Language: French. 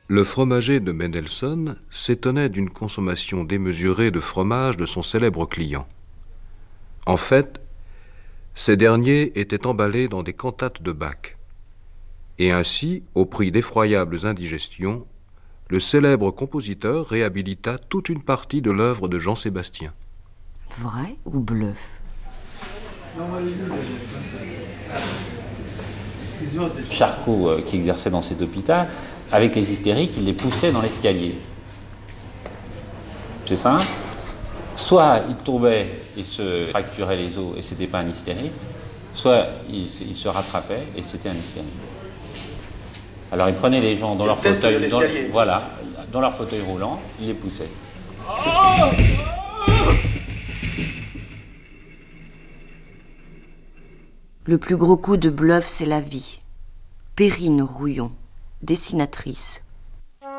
Le fromager de Mendelssohn s'étonnait d'une consommation démesurée de fromage de son célèbre client. En fait, ces derniers étaient emballés dans des cantates de Bach. Et ainsi, au prix d'effroyables indigestions, le célèbre compositeur réhabilita toute une partie de l'œuvre de Jean-Sébastien. Vrai ou bluff? Charcot, qui exerçait dans cet hôpital, avec les hystériques, il les poussait dans l'escalier. C'est simple. Soit il tombait et se fracturait les os et c'était pas un hystérique, soit il se rattrapait et c'était un hystérique. Alors il prenait les gens dans leur fauteuil, dans leur fauteuil roulant, il les poussait. Le plus gros coup de bluff, c'est la vie. Perrine Rouillon, dessinatrice.